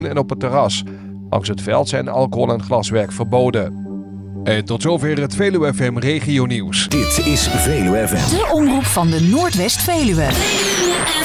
en op het terras. Langs het veld zijn alcohol en glaswerk verboden. En tot zover het Veluwe FM Regio Nieuws. Dit is Veluwe FM. De omroep van de Noordwest-Veluwe.